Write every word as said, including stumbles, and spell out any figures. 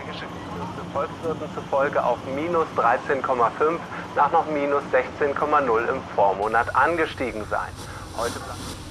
Geschäftsbörse Volkswirten zufolge auf minus dreizehn Komma fünf nach noch minus sechzehn Komma null im Vormonat angestiegen sein. Heute bleibt